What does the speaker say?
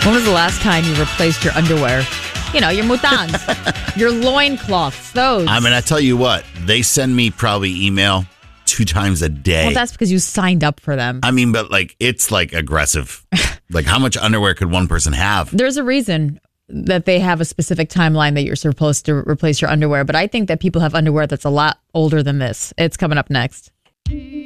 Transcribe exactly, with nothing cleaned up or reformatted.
When was the last time you replaced your underwear? You know, your mutans, your loincloths, those. I mean, I tell you what, they send me probably email two times a day. Well, that's because you signed up for them. I mean, but like, it's like aggressive. Like, how much underwear could one person have? There's a reason that they have a specific timeline that you're supposed to replace your underwear. But I think that people have underwear that's a lot older than this. It's coming up next.